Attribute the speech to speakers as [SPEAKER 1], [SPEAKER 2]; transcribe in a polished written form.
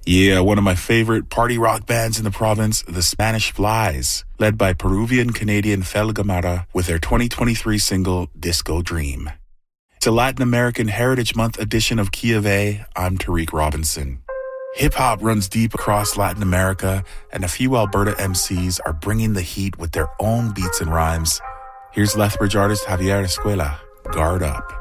[SPEAKER 1] Yeah, one of my favorite party rock bands in the province, the Spanish Flies, led by Peruvian-Canadian Fel Gamara with their 2023 single, Disco Dream. It's a Latin American Heritage Month edition of Key of A. I'm Tariq Robinson. Hip-hop runs deep across Latin America, and a few Alberta MCs are bringing the heat with their own beats and rhymes. Here's Lethbridge artist Javier Escuela, Guard Up.